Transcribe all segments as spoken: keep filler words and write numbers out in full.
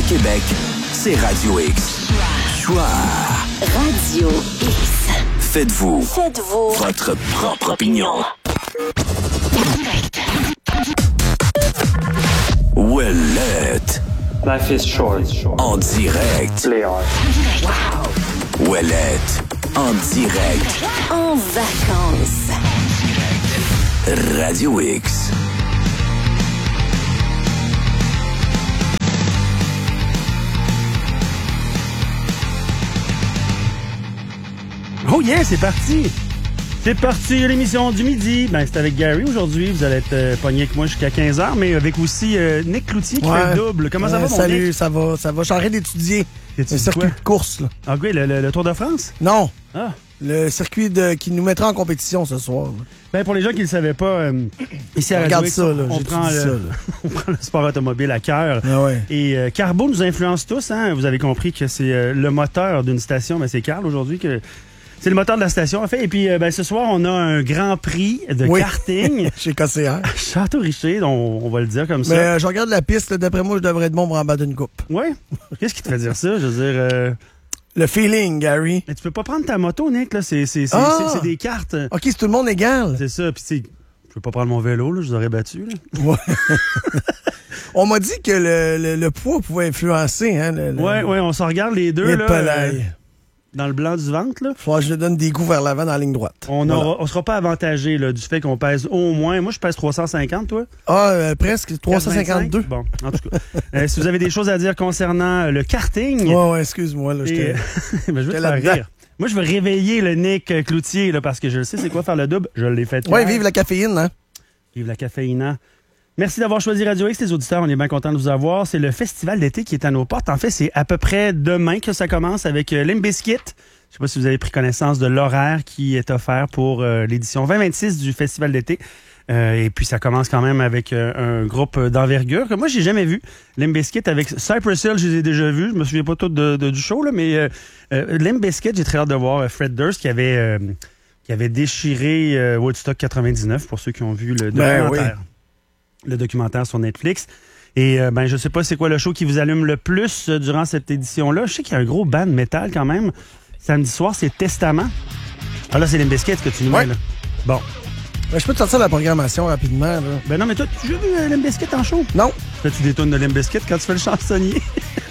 Québec, c'est Radio X. Choix. Radio X. Faites-vous. Faites-vous. Votre propre opinion. Ouellette. Life is short. En direct. Play hard. Wow. Ouellette. En direct. En vacances. Radio X. Oh yeah, c'est parti! C'est parti, l'émission du midi. Ben, c'est avec Gary aujourd'hui. Vous allez être euh, pogné avec moi jusqu'à quinze heures, mais avec aussi euh, Nick Cloutier qui ouais. fait le double. Comment ça euh, va, mon salut, Nick? ça va, ça va. Je suis en train d'étudier le circuit quoi? de course. Là. Ah oui, le, le, le Tour de France? Non. Ah. Le circuit de, qui nous mettra en compétition ce soir. Là. Ben, pour les gens qui ne le savaient pas, euh, ici à Regarde Radio X, ça, là. on, prend le, ça, là. on prend le sport automobile à cœur. Ah ouais. Et euh, Carbo nous influence tous. Hein? Vous avez compris que c'est euh, le moteur d'une station. Ben, c'est Carl aujourd'hui que... C'est le moteur de la station, en fait. Et puis, euh, ben, ce soir, on a un grand prix de oui. karting. Chez K C R. Château-Richer, on, on va le dire comme ça. Mais euh, je regarde la piste. Là, d'après moi, je devrais être bon pour en battre une coupe. Oui? Qu'est-ce qui te fait dire ça? Je veux dire... Euh... Le feeling, Gary. Mais tu peux pas prendre ta moto, Nick. Là. C'est, c'est, c'est, ah! c'est, c'est des cartes. OK, c'est tout le monde égal. C'est ça. Puis, tu sais, je peux pas prendre mon vélo. Là, je vous aurais battu. Là. Ouais. On m'a dit que le, le, le poids pouvait influencer. Hein, le, le... Ouais, ouais, on s'en regarde les deux. Et là, euh, dans le blanc du ventre, là. Faut que je le donne des coups vers l'avant dans la ligne droite. On voilà. aura, on sera pas avantagé là, du fait qu'on pèse au moins... Moi, je pèse trois cent cinquante, toi? Ah, euh, presque. trois cent cinquante-deux. Bon, en tout cas. euh, si vous avez des choses à dire concernant le karting... Ouais, ouais, excuse-moi. Là, et... ben, je veux te faire rire. Moi, je veux réveiller le Nick Cloutier, là, parce que je le sais c'est quoi faire le double. Je l'ai fait. Ouais, vive la caféine, hein? Vive la caféine, hein? Merci d'avoir choisi Radio X, les auditeurs. On est bien contents de vous avoir. C'est le festival d'été qui est à nos portes. En fait, c'est à peu près demain que ça commence avec euh, Limp Bizkit. Je sais pas si vous avez pris connaissance de l'horaire qui est offert pour euh, l'édition vingt vingt-six du festival d'été. Euh, et puis, ça commence quand même avec euh, un groupe d'envergure que moi, j'ai jamais vu. Limp Bizkit avec Cypress Hill, je les ai déjà vus. Je me souviens pas tout de, de, du show, là, mais euh, euh, Limp Bizkit, j'ai très hâte de voir Fred Durst qui avait, euh, qui avait déchiré euh, Woodstock quatre-vingt-dix-neuf pour ceux qui ont vu le documentaire. Ben oui. Le documentaire sur Netflix. Et euh, ben je sais pas c'est quoi le show qui vous allume le plus euh, durant cette édition-là. Je sais qu'il y a un gros band métal quand même. Samedi soir, c'est Testament. Ah là, c'est Limp Bizkit que tu nous mets, ouais. là. Bon. Ben, je peux te sortir la programmation rapidement. Là. Ben non, mais toi, tu as vu euh, Limp Bizkit en show? Non. Fais-tu des tunes de Limp Bizkit quand tu fais le chansonnier?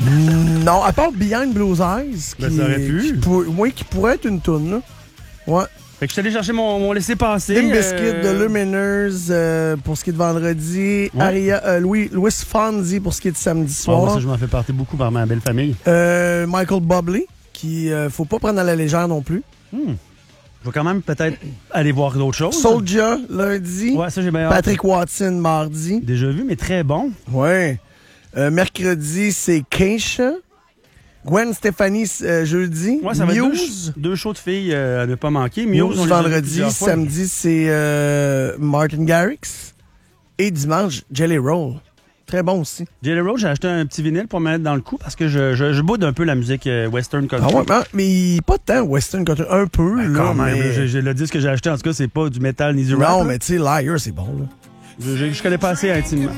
Non, à part Behind Blues Eyes. Qui, Ben, ça aurait pu. Qui, pour, oui, qui pourrait être une toune, là. Ouais. Fait que je suis allé chercher mon, mon laissez-passer. Limp Bizkit euh... de Luminers euh, pour ce qui est de vendredi. Ouais. Aria, euh, Louis, Louis Fonzi pour ce qui est de samedi soir. Oh, moi, ça, je m'en fais partie beaucoup par ma belle famille. Euh, Michael Bublé, qui euh, faut pas prendre à la légère non plus. Hmm. Je vais quand même peut-être aller voir d'autres choses. Soulja, lundi. Ouais, ça, j'ai bien hâte. Patrick Watson, mardi. Déjà vu, mais très bon. Ouais. Euh, mercredi, c'est Keisha. Gwen Stefani, euh, jeudi. Ouais, ça va Muse. être deux, deux shows de filles euh, à ne pas manquer. Muse, Muse on vendredi. Samedi, c'est euh, Martin Garrix. Et dimanche, Jelly Roll. Très bon aussi. Jelly Roll, j'ai acheté un petit vinyle pour me mettre dans le cou parce que je, je, je boude un peu la musique euh, western country. Ah ouais, mais, mais pas tant western country. Un peu, ben, là. Quand même. Mais... J'ai, j'ai, le disque que j'ai acheté, en tout cas, c'est pas du metal ni du rap. Non, là. mais tu sais, Liar, c'est bon, là. Je, je, je connais pas assez intimement.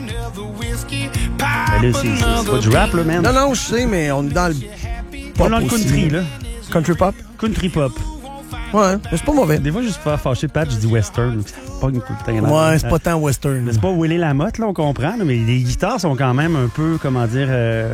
Ben là, c'est, c'est, c'est pas du rap, là, man. Non, non, je sais, mais on est dans le Pas dans le aussi, country, là. Country pop? Country pop. Ouais, mais c'est pas mauvais. Des fois, juste pour faire fâcher Pat, je dis western. C'est pas une tout le temps. Ouais, c'est pas tant western. Mais c'est pas Willy Lamotte, là, on comprend, là, mais les guitares sont quand même un peu, comment dire, euh,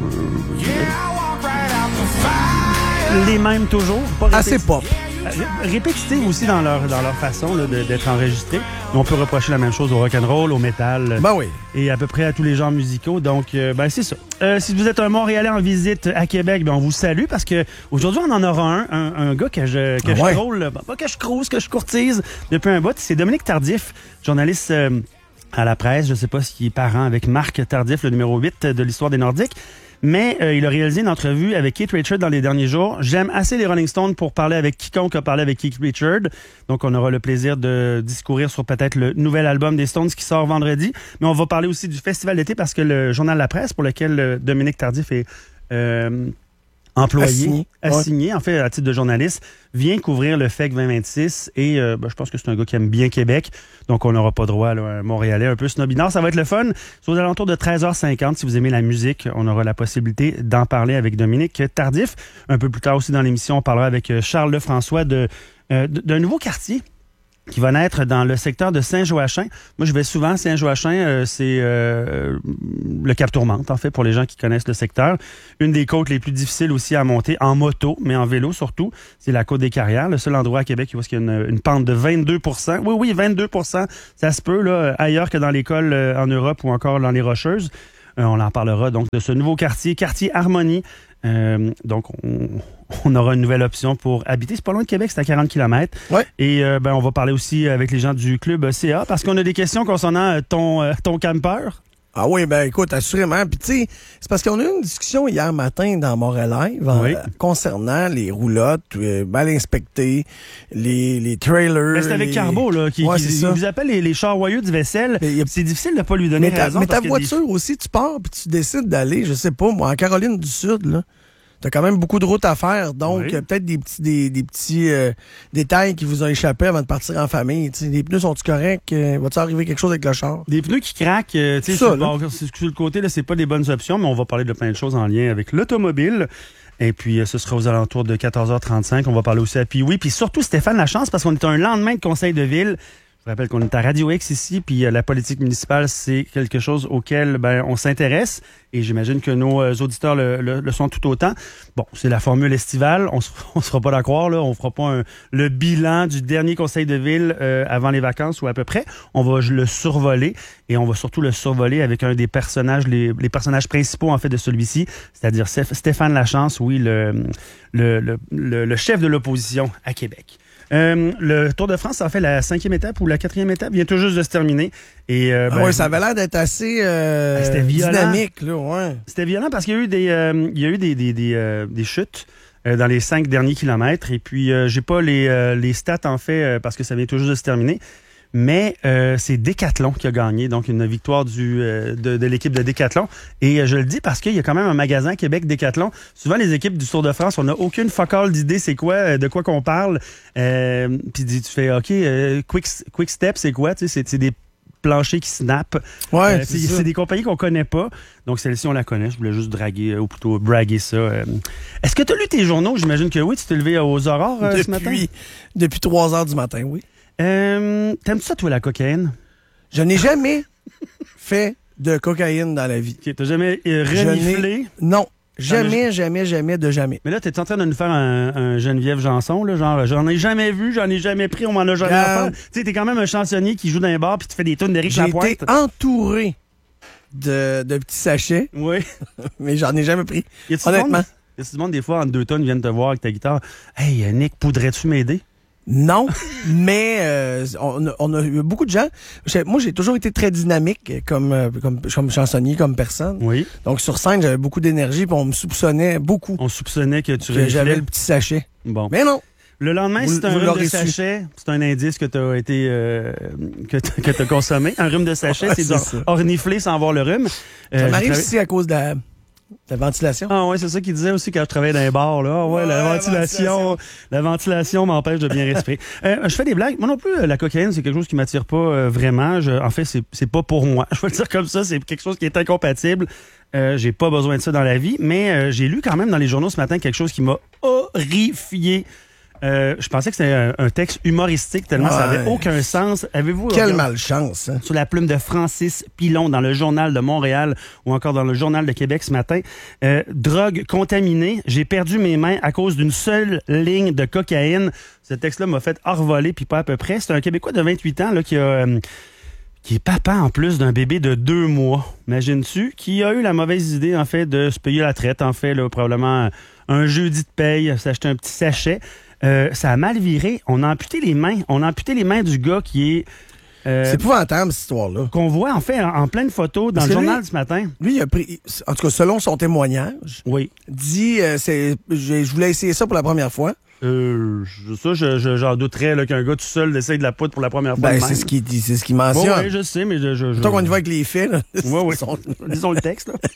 les mêmes toujours. Pas assez pop. Répétitives aussi dans leur, dans leur façon là, de, d'être enregistrés. On peut reprocher la même chose au rock'n'roll, au métal. Ben oui. Et à peu près à tous les genres musicaux. Donc, euh, ben c'est ça. Euh, si vous êtes un Montréalais en visite à Québec, ben on vous salue parce que aujourd'hui on en aura un, un, un gars que je que ah je ouais. troll, pas que je crouse, que je courtise depuis un bout. C'est Dominique Tardif, journaliste euh, à la presse. Je sais pas s'il est parent avec Marc Tardif, le numéro huit de l'histoire des Nordiques. Mais euh, il a réalisé une entrevue avec Keith Richards dans les derniers jours. J'aime assez les Rolling Stones pour parler avec quiconque a parlé avec Keith Richards. Donc, on aura le plaisir de discourir sur peut-être le nouvel album des Stones qui sort vendredi. Mais on va parler aussi du Festival d'été parce que le journal La Presse, pour lequel euh, Dominique Tardif est euh, employé, Assigné. assigné, ouais. en fait, à titre de journaliste, vient couvrir le F E C vingt vingt-six et euh, ben, je pense que c'est un gars qui aime bien Québec, donc on n'aura pas droit là, à un Montréalais un peu snobinard. Ça va être le fun. C'est aux alentours de treize heures cinquante. Si vous aimez la musique, on aura la possibilité d'en parler avec Dominique Tardif. Un peu plus tard aussi dans l'émission, on parlera avec Charles Lefrançois de, euh, d'un nouveau quartier qui va naître dans le secteur de Saint-Joachim. Moi, je vais souvent à Saint-Joachim. Euh, c'est euh, le Cap Tourmente, en fait, pour les gens qui connaissent le secteur. Une des côtes les plus difficiles aussi à monter, en moto, mais en vélo surtout, c'est la côte des Carrières. Le seul endroit à Québec où il y a une, une pente de vingt-deux pour cent. Oui, oui, vingt-deux pour cent. Ça se peut, là, ailleurs que dans l'école euh, en Europe ou encore dans les Rocheuses. Euh, on en parlera donc de ce nouveau quartier, quartier Harmonie. Euh, donc, on, on aura une nouvelle option pour habiter. C'est pas loin de Québec, c'est à quarante kilomètres. Ouais. Et euh, ben, on va parler aussi avec les gens du club C A parce qu'on a des questions concernant ton, euh, ton campeur. Ah oui, ben écoute, assurément. Puis tu sais, c'est parce qu'on a eu une discussion hier matin dans Montréal Live oui. euh, concernant les roulottes euh, mal inspectées, les, les trailers. Mais c'est avec les... Carbo, là, qui, ouais, qui il vous appelle les, les charroyeux du vaisselle. A... C'est difficile de pas lui donner mais ta, raison. Mais ta parce voiture des... aussi, tu pars puis tu décides d'aller, je sais pas, moi, en Caroline du Sud, là. T'as quand même beaucoup de routes à faire, donc oui. euh, peut-être des petits des, des petits euh, détails qui vous ont échappé avant de partir en famille. T'sais, les pneus sont-ils corrects? Euh, va-t-il arriver quelque chose avec le char? Des pneus qui craquent, euh, tu sais, sur, bon, sur le côté, là, c'est pas des bonnes options, mais on va parler de plein de choses en lien avec l'automobile. Et puis, euh, ce sera aux alentours de quatorze heures trente-cinq. On va parler aussi à Pee-Wee. Puis surtout, Stéphane Lachance, parce qu'on est un lendemain de conseil de ville. Je vous rappelle qu'on est à Radio X ici, puis euh, la politique municipale, c'est quelque chose auquel ben, on s'intéresse. Et j'imagine que nos euh, auditeurs le, le, le sont tout autant. Bon, c'est la formule estivale. On ne sera pas d'accord, là. On fera pas un, le bilan du dernier conseil de ville euh, avant les vacances ou à peu près. On va le survoler et on va surtout le survoler avec un des personnages, les, les personnages principaux en fait de celui-ci, c'est-à-dire Stéphane Lachance, oui, le, le, le, le, le chef de l'opposition à Québec. Euh, le Tour de France, ça a fait la cinquième étape ou la quatrième étape, vient tout juste de se terminer. Et, euh, ben, ah oui, ça avait l'air d'être assez euh, c'était dynamique. Là, ouais. C'était violent parce qu'il y a eu des, euh, il y a eu des, des, des, euh, des chutes euh, dans les cinq derniers kilomètres. Et puis, euh, j'ai pas les, euh, les stats en fait euh, parce que ça vient tout juste de se terminer. Mais euh, c'est Décathlon qui a gagné, donc une victoire du, euh, de, de l'équipe de Décathlon. Et euh, je le dis parce qu'il y a quand même un magasin Québec Décathlon. Souvent, les équipes du Tour de France, on n'a aucune focale d'idée c'est quoi, de quoi qu'on parle. Euh, Puis tu fais, OK, euh, quick, quick Step, c'est quoi? Tu sais, c'est, c'est des planchers qui snappent. Ouais, euh, c'est, c'est, c'est des compagnies qu'on connaît pas. Donc, celle-ci, on la connaît. Je voulais juste draguer, ou plutôt braguer ça. Euh. Est-ce que tu as lu tes journaux? J'imagine que oui. Tu t'es levé aux aurores euh, depuis, ce matin? Depuis trois heures du matin, oui. Euh, T'aimes-tu ça, toi, la cocaïne? Je n'ai jamais fait de cocaïne dans la vie. Okay, t'as jamais euh, reniflé? Non. Jamais, jamais, jamais de jamais. Mais là, t'es en train de nous faire un, un Geneviève Janson, là, genre, j'en ai jamais vu, j'en ai jamais pris, on m'en a jamais offert. Tu sais, t'es quand même un chansonnier qui joue dans un bar puis tu fais des tunes d'Éric Lapointe. J'ai été entouré de, de petits sachets. Oui. Mais j'en ai jamais pris. Y a-tu honnêtement. Y a-tu du monde, des fois, en deux tonnes, viennent te voir avec ta guitare? Hey, Nick, poudrais-tu m'aider? Non, mais euh, on, a, on a eu beaucoup de gens. Moi, j'ai toujours été très dynamique comme, comme, comme chansonnier, comme personne. Oui. Donc, sur scène, j'avais beaucoup d'énergie, puis on me soupçonnait beaucoup. On soupçonnait que tu que j'avais le petit sachet. Bon. Mais non. Le lendemain, vous, c'est un rhume de sachet. C'est un indice que tu as été euh, que tu as consommé. Un rhume de sachet, ouais, c'est, c'est ornifler sans avoir le rhume. Euh, ça m'arrive travaillé... ici à cause de la... La ventilation? Ah ouais, c'est ça qu'il disait aussi quand je travaillais dans les bars, là. Ah ouais, ouais, la ventilation, la ventilation m'empêche de bien respirer. euh, je fais des blagues. Moi non plus, la cocaïne, c'est quelque chose qui m'attire pas euh, vraiment. Je, en fait, c'est, c'est pas pour moi. Je vais le dire comme ça, c'est quelque chose qui est incompatible. Euh, j'ai pas besoin de ça dans la vie, mais euh, j'ai lu quand même dans les journaux ce matin quelque chose qui m'a horrifié. Euh, je pensais que c'était un, un texte humoristique tellement ouais. ça avait aucun sens. Avez-vous Quelle malchance, hein? Sur la plume de Francis Pilon dans le Journal de Montréal ou encore dans le Journal de Québec ce matin. Euh, drogue contaminée. J'ai perdu mes mains à cause d'une seule ligne de cocaïne. Ce texte-là m'a fait envoler puis pas à peu près. C'est un Québécois de vingt-huit ans là, qui a... Euh, qui est papa en plus d'un bébé de deux mois, imagines-tu, qui a eu la mauvaise idée, en fait, de se payer la traite, en fait, là, probablement un jeudi de paye, s'acheter un petit sachet. Euh, ça a mal viré. On a amputé les mains. On a amputé les mains du gars qui est... Euh, c'est épouvantable, cette histoire-là. Qu'on voit, en fait, en, en pleine photo dans Parce le journal lui, ce matin. Lui, il a pris... En tout cas, selon son témoignage, oui. dit, euh, c'est, je, je voulais essayer ça pour la première fois. Euh, ça, je, je, j'en douterais là, qu'un gars tout seul essaye de la poudre pour la première fois. Ben, c'est ce qu'il dit, c'est ce qu'il mentionne. Bon, oui, je sais, mais je... je, je... Tant qu'on y va avec les faits, là. Oui, oui. Disons le texte, là.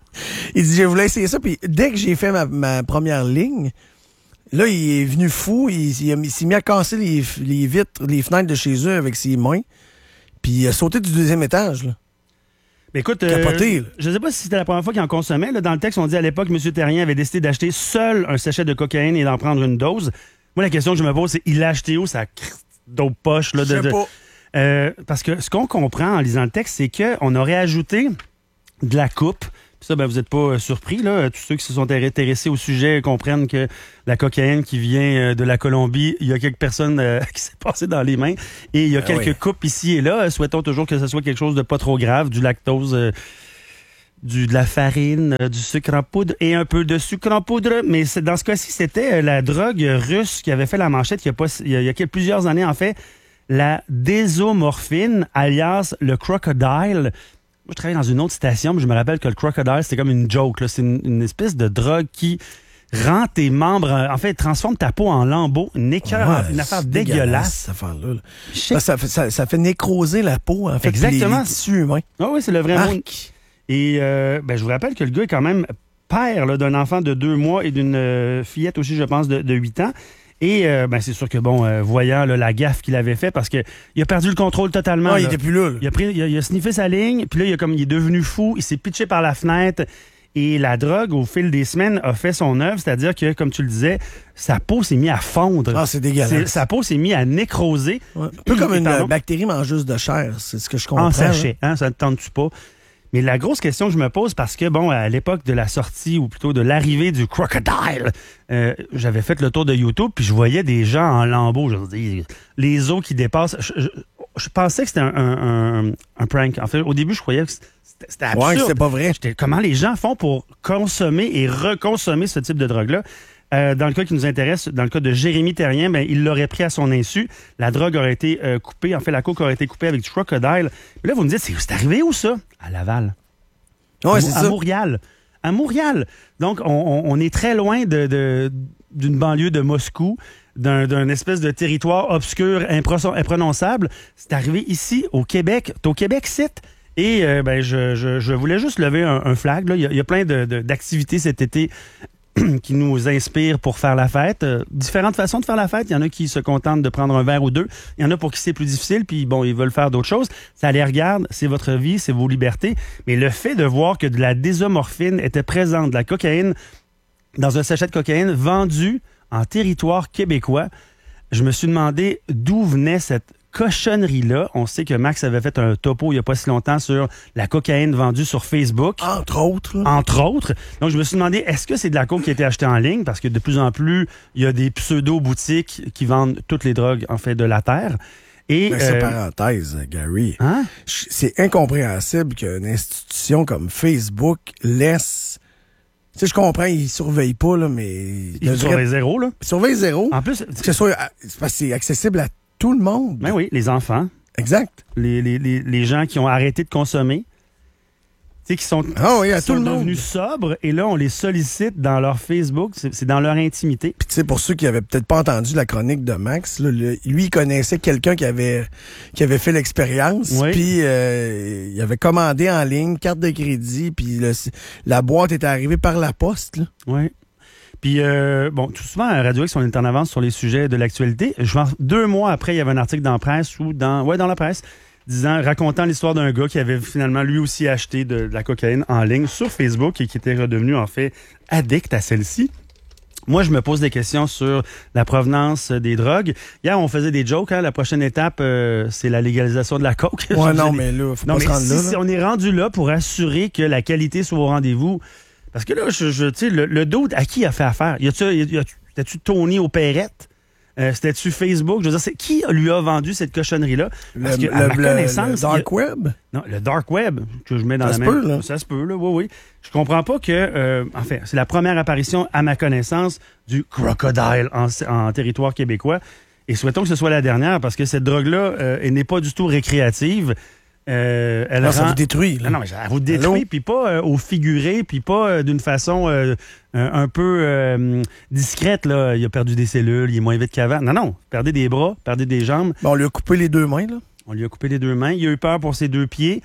Il dit, je voulais essayer ça. Puis dès que j'ai fait ma, ma première ligne, là, il est venu fou. Il, il, il s'est mis à casser les, les vitres, les fenêtres de chez eux avec ses mains. Puis il a sauté du deuxième étage, là. Mais écoute, Capoté, euh, je ne sais pas si c'était la première fois qu'il en consommait. Là, dans le texte, on dit à l'époque, M. Terrien avait décidé d'acheter seul un sachet de cocaïne et d'en prendre une dose. Moi, la question que je me pose, c'est il l'a acheté où, sa d'autres poches? Là, de, Je sais de, pas. Euh, parce que ce qu'on comprend en lisant le texte, c'est qu'on aurait ajouté de la coupe. Puis ça, ben, vous n'êtes pas euh, surpris, là. Tous ceux qui se sont intéressés au sujet comprennent que la cocaïne qui vient euh, de la Colombie, il y a quelques personnes euh, qui s'est passé dans les mains. Et il y a Ben quelques oui. coupes ici et là. Souhaitons toujours que ce soit quelque chose de pas trop grave, du lactose, euh, du, de la farine, euh, du sucre en poudre et un peu de sucre en poudre. Mais c'est, dans ce cas-ci, c'était euh, la drogue russe qui avait fait la manchette il y a, pas, il y a, il y a plusieurs années, en fait. La désomorphine, alias le crocodile. Moi, je travaillais dans une autre station, mais je me rappelle que le crocodile, c'était comme une joke. Là. C'est une, une espèce de drogue qui rend tes membres... En fait, transforme ta peau en lambeaux. Une écœur, Ouais, une affaire c'est dégueulasse. cette affaire-là. là. Je sais- Ça, ça, fait- ça, ça fait nécroser la peau, en fait. Exactement. Les, les tissus humains. Ah oui, c'est le vrai mot. Arc. Et euh, ben, je vous rappelle que le gars est quand même père là, d'un enfant de deux mois et d'une euh, fillette aussi, je pense, de, de huit ans. Et euh, ben, c'est sûr que, bon, euh, voyant là, la gaffe qu'il avait fait, parce que il a perdu le contrôle totalement. Ah, il là. était plus là. là. Il a, pris, il, a, il a sniffé sa ligne, puis là, il, a comme, il est devenu fou, il s'est pitché par la fenêtre. Et la drogue, au fil des semaines, a fait son œuvre, c'est-à-dire que, comme tu le disais, sa peau s'est mise à fondre. Ah, c'est dégueulasse. C'est- sa peau s'est mise à nécroser. Ouais. Un peu comme une Pardon? euh, bactérie mangeuse de chair, c'est ce que je comprends. En là. sachet, hein, ça ne te tente-tu pas? Mais la grosse question que je me pose, parce que, bon, à l'époque de la sortie, ou plutôt de l'arrivée du crocodile, euh, j'avais fait le tour de YouTube, puis je voyais des gens en lambeaux, je veux dire, les os qui dépassent. Je, je- je pensais que c'était un, un- un- un prank. En fait, au début, je croyais que c'était c'était absurde. Ouais, que c'est pas vrai. J'étais, comment les gens font pour consommer et reconsommer ce type de drogue-là? Euh, dans le cas qui nous intéresse, dans le cas de Jérémy Terrien, ben, il l'aurait pris à son insu. La drogue aurait été euh, coupée. En fait, la coke aurait été coupée avec du crocodile. Mais là, vous me dites, c'est, c'est arrivé où ça? À Laval. Ouais, à, c'est à ça. Montréal. À Montréal. Donc, on, on- on est très loin de, de- d'une banlieue de Moscou, d'un, d'un espèce de territoire obscur, impro- imprononçable. C'est arrivé ici, au Québec. C'est au Québec, site. Et euh, ben, je, je, je voulais juste lever un, un flag. Là. Il, y a, il y a plein de, de- d'activités cet été qui nous inspirent pour faire la fête. Euh, différentes façons de faire la fête. Il y en a qui se contentent de prendre un verre ou deux. Il y en a pour qui c'est plus difficile, puis bon, ils veulent faire d'autres choses. Ça les regarde, c'est votre vie, c'est vos libertés. Mais le fait de voir que de la désomorphine était présente, de la cocaïne, dans un sachet de cocaïne vendu en territoire québécois, je me suis demandé d'où venait cette cochonnerie-là. On sait que Max avait fait un topo il n'y a pas si longtemps sur la cocaïne vendue sur Facebook. Entre autres. là. Entre autres. Donc, je me suis demandé, est-ce que c'est de la coke qui a été achetée en ligne? Parce que de plus en plus, il y a des pseudo-boutiques qui vendent toutes les drogues, en fait, de la Terre. Et, Mais c'est euh, parenthèse, Gary. hein? Je- C'est incompréhensible qu'une institution comme Facebook laisse... Tu sais, je comprends, ils surveillent pas, là, mais... Ils devraient- surveillent zéro, là. Ils surveillent zéro. En plus, Que ce soit... C'est parce que c'est accessible à tout le monde. ben oui, les enfants, Exact. les, les, les, les gens qui ont arrêté de consommer, tu sais, qui sont, Ah oui, à qui sont tout le monde. devenus sobres, et là, on les sollicite dans leur Facebook, c'est, c'est dans leur intimité. Puis tu sais, pour ceux qui avaient peut-être pas entendu la chronique de Max, là, le- lui, il connaissait quelqu'un qui avait qui avait fait l'expérience. Oui. Puis euh, il avait commandé en ligne, carte de crédit, puis le- la boîte était arrivée par la poste. Là. Oui. Puis, euh, bon, tout souvent, à Radio X, on est en avance sur les sujets de l'actualité. Je pense, deux mois après, il y avait un article dans la presse ou dans, ouais, dans la presse, disant, racontant l'histoire d'un gars qui avait finalement lui aussi acheté de, de la cocaïne en ligne sur Facebook et qui était redevenu, en fait, addict à celle-ci. Moi, je me pose des questions sur la provenance des drogues. Hier, on faisait des jokes, hein. La prochaine étape, euh, c'est la légalisation de la coke. Ouais, non, Des- mais là, faut Non, pas mais se rendre si, là. si là. on est rendu là pour assurer que la qualité soit au rendez-vous, parce que là, je, je, tu sais, le, le doute, à qui il a fait affaire? Y a-tu, y a, c'était-tu Tony Opérette? Euh, c'était-tu Facebook? Je veux dire, c'est, qui lui a vendu cette cochonnerie-là? Parce Le, que, à ma le- connaissance, le il y a- dark web? non, le dark web que je mets dans Ça la se même... peut, là. Ça se peut, là, oui, oui. Je comprends pas que... Euh, en fait, c'est la première apparition, à ma connaissance, du crocodile en, en territoire québécois. Et souhaitons que ce soit la dernière, parce que cette drogue-là, euh, elle n'est pas du tout récréative. Euh, elle Non, ça rend- vous détruit. Là. non, non, mais ça vous détruit, Allô? puis pas euh, au figuré, puis pas euh, d'une façon euh, un, un peu euh, discrète. Là. Il a perdu des cellules, il est moins vite qu'avant. Non, non, perdez des bras, perdez des jambes. Bon, on lui a coupé les deux mains. Là. On lui a coupé les deux mains. Il a eu peur pour ses deux pieds.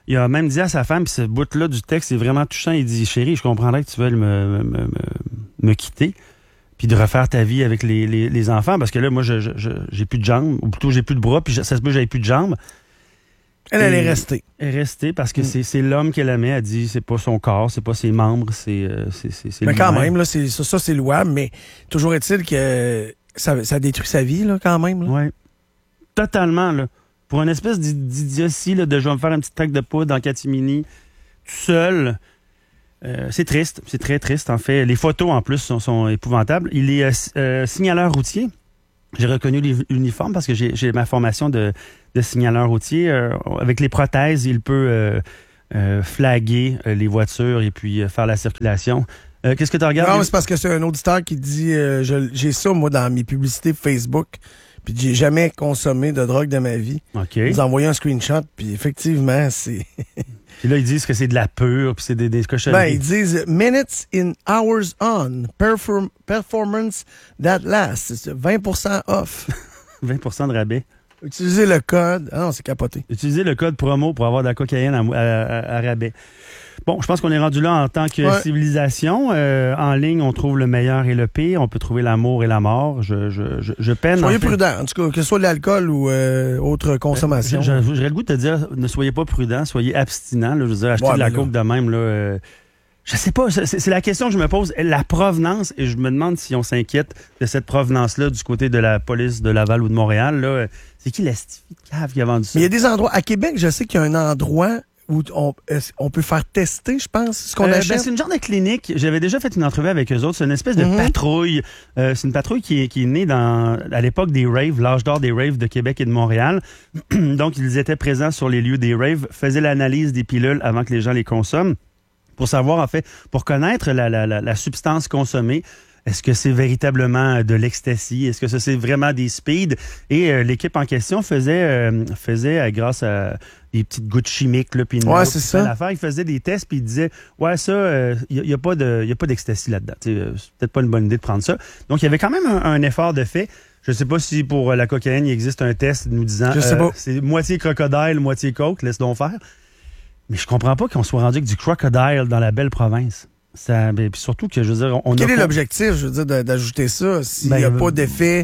Il a même dit à sa femme, puis ce bout-là du texte est vraiment touchant, il dit « Chérie, je comprendrais que tu veuilles me, me, me, me quitter, puis de refaire ta vie avec les, les, les enfants, parce que là, moi, je, je, je, j'ai plus de jambes, ou plutôt j'ai plus de bras, puis ça se peut que j'avais plus de jambes. » Elle, elle est restée. Elle est restée parce que Mm. c'est, c'est l'homme qu'elle aimait. Elle dit c'est pas son corps, c'est pas ses membres, c'est, euh, c'est, c'est, c'est Mais quand lui-même. même, là, c'est, ça, ça, c'est louable, mais toujours est-il que ça, ça détruit sa vie, là, quand même. Là. Oui. Totalement, là. Pour une espèce d'i- d'idiotie, là, de je vais me faire une petite traque de poudre en catimini, tout seul. Euh, c'est triste. C'est très triste, en fait. Les photos, en plus, sont, sont épouvantables. Il est euh, euh, signaleur routier. J'ai reconnu l'uniforme parce que j'ai, j'ai ma formation de, de signaleur routier. Euh, avec les prothèses, il peut euh, euh, flaguer euh, les voitures et puis euh, faire la circulation. Euh, qu'est-ce que tu regardes? Non, mais c'est parce que c'est un auditeur qui dit euh, je- j'ai ça, moi, dans mes publicités Facebook, puis j'ai jamais consommé de drogue de ma vie. OK. Vous envoyez un screenshot, puis effectivement, c'est... Puis là, ils disent que c'est de la pure, puis c'est des, des cochonneries. Ben, ils disent minutes in hours on, perform- performance that lasts. C'est vingt pour cent off. vingt pour cent de rabais. Utilisez le code. Ah non, c'est capoté. Utilisez le code promo pour avoir de la cocaïne à, à- à- à rabais. Bon, je pense qu'on est rendu là en tant que Ouais. civilisation. Euh, en ligne, on trouve le meilleur et le pire. On peut trouver l'amour et la mort. Je, je, je, je peine. Soyez en fait. prudents. En tout cas, que ce soit de l'alcool ou euh, autre consommation. J'ai- J'aurais le goût de te dire, ne soyez pas prudent, soyez abstinent. Là, je veux dire, acheter Ouais, de la mais là- coke de même, là, euh, je sais pas, c'est, c'est la question que je me pose, la provenance, et je me demande si on s'inquiète de cette provenance-là du côté de la police de Laval ou de Montréal. Là, euh, c'est qui la stifie de cave qui a vendu ça? Mais il y a des endroits. À Québec, je sais qu'il y a un endroit où on, est-ce- on peut faire tester, je pense, ce qu'on Euh, ben, achète. c'est une genre de clinique. J'avais déjà fait une entrevue avec eux autres. C'est une espèce de Mhm. patrouille. Euh, c'est une patrouille qui est, qui est née dans, à l'époque des raves, l'âge d'or des raves de Québec et de Montréal. Donc, ils étaient présents sur les lieux des raves, faisaient l'analyse des pilules avant que les gens les consomment pour savoir, en fait, pour connaître la, la, la, la substance consommée. Est-ce que c'est véritablement de l'ecstasy? Est-ce que ça, c'est vraiment des speeds? Et euh, l'équipe en question faisait, euh, faisait euh, grâce à des petites gouttes chimiques, là, puis une Ouais, autre, c'est puis ça. plein d'affaires, ils faisaient des tests, puis ils disaient, ouais, ça, il n'y a, a pas de, y a pas d'ecstasy là-dedans. Tu sais, euh, c'est peut-être pas une bonne idée de prendre ça. Donc, il y avait quand même un, un effort de fait. Je sais pas si pour euh, la cocaïne, il existe un test nous disant, Je sais pas. c'est moitié crocodile, moitié coke, laisse donc faire. Mais je comprends pas qu'on soit rendu avec du crocodile dans la belle province. Ça, ben, puis surtout que, je veux dire, on Quel a est pas- l'objectif, je veux dire, de- d'ajouter ça s'il n'y Ben, a euh, pas d'effet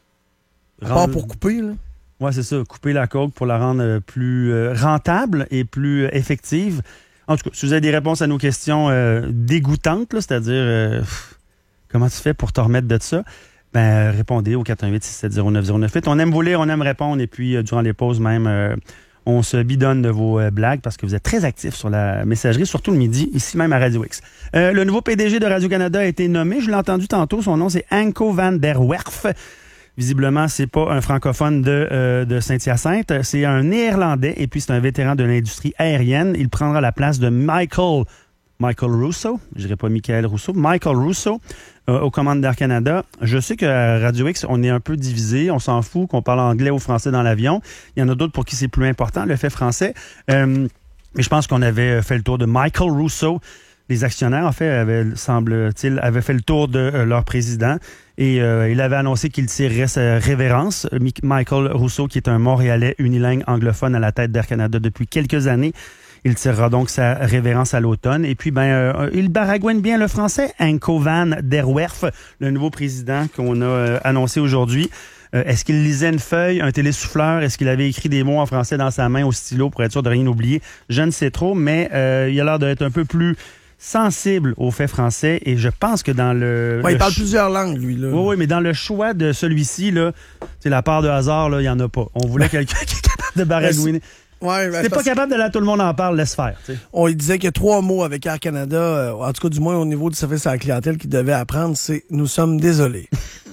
à part rendre- pour couper, là? Ouais, c'est ça. Couper la coke pour la rendre euh, plus euh, rentable et plus euh, effective. En tout cas, si vous avez des réponses à nos questions euh, dégoûtantes, là, c'est-à-dire euh, pff, comment tu fais pour te remettre de ça, ben euh, répondez au quatre un huit six sept zéro neuf zéro neuf huit. On aime vous lire, on aime répondre et puis euh, durant les pauses même, euh, on se bidonne de vos euh, blagues parce que vous êtes très actifs sur la messagerie, surtout le midi, ici même à Radio X. Euh, le nouveau P D G de Radio-Canada a été nommé. Je l'ai entendu tantôt. Son nom, c'est Anko van der Werf. Visiblement, c'est pas un francophone de, euh, de Saint-Hyacinthe. C'est un Néerlandais et puis c'est un vétéran de l'industrie aérienne. Il prendra la place de Michael, Michael Russo. Je dirais pas Michael Rousseau. Michael Russo euh, aux commandes d'Air Canada. Je sais qu'à Radio X, on est un peu divisé. On s'en fout qu'on parle anglais ou français dans l'avion. Il y en a d'autres pour qui c'est plus important, le fait français. Euh, mais je pense qu'on avait fait le tour de Michael Russo. Les actionnaires, en fait, avaient, semble-t-il, avaient fait le tour de euh, leur président et euh, il avait annoncé qu'il tirerait sa révérence. Mi- Michael Rousseau, qui est un Montréalais unilingue anglophone à la tête d'Air Canada depuis quelques années, il tirera donc sa révérence à l'automne. Et puis, ben, euh, il baragouine bien le français. Anko van der Werf, le nouveau président qu'on a euh, annoncé aujourd'hui. Euh, est-ce qu'il lisait une feuille, un télésouffleur? Est-ce qu'il avait écrit des mots en français dans sa main au stylo pour être sûr de rien oublier? Je ne sais trop, mais euh, il a l'air d'être un peu plus sensible aux faits français et je pense que dans le... Ouais, le il parle ch- plusieurs langues, lui, là. Oui, oui, mais dans le choix de celui-ci, là, c'est la part de hasard, là, il n'y en a pas. On voulait quelqu'un qui est capable de baragouiner. Ouais, ben, Si t'es c'est pas parce- capable de là, tout le monde en parle, laisse faire. tu sais. On lui disait qu'il y a trois mots avec Air Canada, euh, en tout cas du moins au niveau du service à la clientèle qu'il devait apprendre, c'est « nous sommes désolés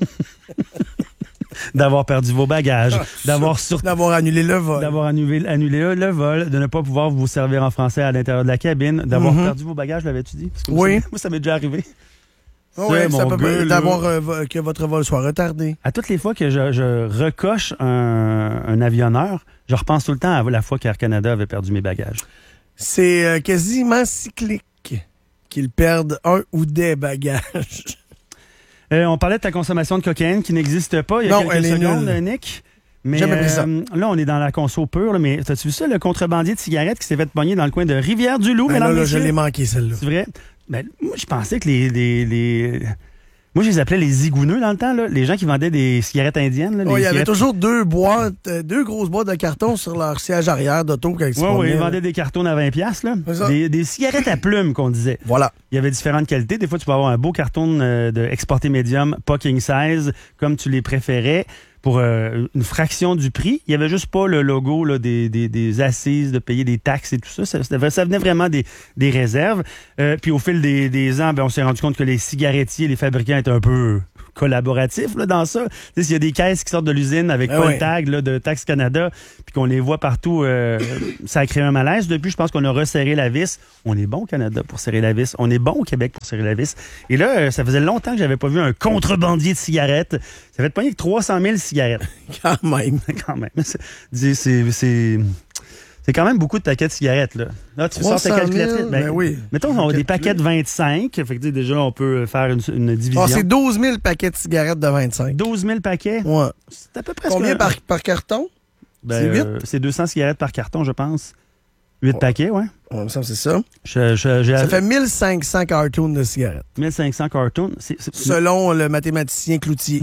D'avoir perdu vos bagages, d'avoir sur... d'avoir annulé le vol. d'avoir annulé, annulé le vol, de ne pas pouvoir vous servir en français à l'intérieur de la cabine, d'avoir Mhm. perdu vos bagages, l'avais-tu dit? Parce que Oui. Moi, ça, moi, ça m'est déjà arrivé. Ah ouais, Ça, ça mon peut gars, pas- là. d'avoir euh, vo- que votre vol soit retardé. À toutes les fois que je, je recoche un, un avionneur, je repense tout le temps à la fois qu'Air Canada avait perdu mes bagages. C'est euh, quasiment cyclique qu'ils perdent un ou des bagages. Euh, on parlait de ta consommation de cocaïne qui n'existe pas il y a Non, quelques elle est secondes, nulle. Nick. Mais Jamais pris ça. euh, là, on est dans la conso pure, là, mais as-tu vu ça, le contrebandier de cigarettes qui s'est fait pogner dans le coin de Rivière-du-Loup, Ben mesdames, là, là, je messieurs? l'ai manqué, celle-là. C'est vrai? Ben, moi, je pensais que les, les, les... Moi, je les appelais les zigouneux dans le temps, là. Les gens qui vendaient des cigarettes indiennes. Là, Oh, les il y avait cigarettes... toujours deux boîtes, euh, deux grosses boîtes de carton sur leur siège arrière d'auto quand ils se Oui, oui, promenaient, ils là. vendaient des cartons à vingt piastres, là. C'est ça. Des, des cigarettes à plumes, qu'on disait. Voilà. Il y avait différentes qualités. Des fois, tu peux avoir un beau carton euh, de exporté médium, pas king size, comme tu les préférais, pour euh, une fraction du prix. Il y avait juste pas le logo là, des, des, des assises, de payer des taxes et tout ça. Ça, ça, ça venait vraiment des, des réserves. Euh, puis au fil des, des ans, ben, on s'est rendu compte que les cigarettiers, les fabricants étaient un peu collaboratifs là, dans ça. Tu sais, s'il y a des caisses qui sortent de l'usine avec Ah pas ouais. le tag là, de Taxe Canada, puis qu'on les voit partout, euh, ça a créé un malaise. Depuis, je pense qu'on a resserré la vis. On est bon au Canada pour serrer la vis. On est bon au Québec pour serrer la vis. Et là, euh, ça faisait longtemps que j'avais pas vu un contrebandier de cigarettes. Ça fait pogner que trois cent mille cigarettes. Quand même. Quand même. C'est, c'est, c'est, c'est quand même beaucoup de paquets de cigarettes, là. Là, tu sors ta trois cent mille, calculatrice. ben oui. Mettons, on a des Calculer. paquets de vingt-cinq. Fait que, tu sais, déjà, on peut faire une, une division. Ah, c'est douze mille paquets de cigarettes de vingt-cinq. douze mille paquets. Ouais. C'est à peu près Combien ce que- par, par carton? Ben, c'est huit? euh, c'est deux cents cigarettes par carton, je pense. huit Oh. paquets, ouais. Ouais, il me semble que c'est ça. Je, je, j'ai Ça fait mille cinq cents cartons de cigarettes. mille cinq cents cartons. C'est, c'est Selon le mathématicien Cloutier.